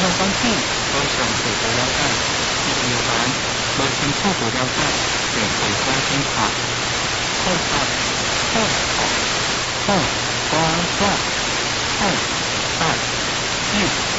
後方氣都上水的腰帶，一條板無清楚的腰帶，便會加深化。後發後後後瓜瓜後發一。